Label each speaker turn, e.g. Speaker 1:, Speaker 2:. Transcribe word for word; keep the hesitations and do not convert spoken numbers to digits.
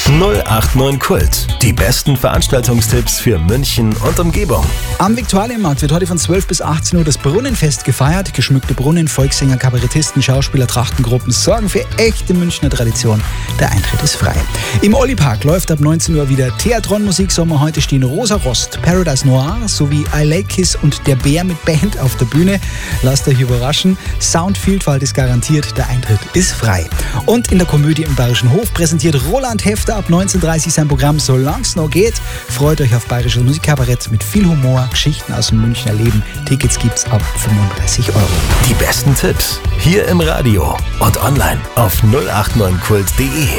Speaker 1: null acht neun Kult. Die besten Veranstaltungstipps für München und Umgebung.
Speaker 2: Am Viktualienmarkt wird heute von zwölf bis achtzehn Uhr das Brunnenfest gefeiert. Geschmückte Brunnen, Volkssänger, Kabarettisten, Schauspieler, Trachtengruppen sorgen für echte Münchner Tradition. Der Eintritt ist frei. Im Olli-Park läuft ab neunzehn Uhr wieder Theatron Musiksommer. Heute stehen Rosa Rost, Paradise Noir sowie I Like Kiss und Der Bär mit Band auf der Bühne. Lasst euch überraschen. Soundvielfalt ist garantiert. Der Eintritt ist frei. Und in der Komödie im Bayerischen Hof präsentiert Roland Hefter ab neunzehn Uhr dreißig sein Programm Solang's noch geht. Freut euch auf bayerisches Musikkabarett mit viel Humor, Geschichten aus dem Münchner Leben. Tickets gibt's ab fünfunddreißig Euro.
Speaker 1: Die besten Tipps hier im Radio und online auf null acht neun kult punkt de.